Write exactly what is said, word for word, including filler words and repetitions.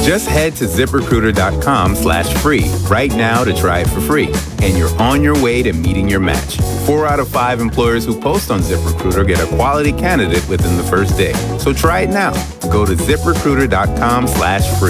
Just head to ZipRecruiter.com slash free right now to try it for free. And you're on your way to meeting your match. Four out of five employers who post on ZipRecruiter get a quality candidate within the first day. So try it now. Go to ZipRecruiter.com slash free.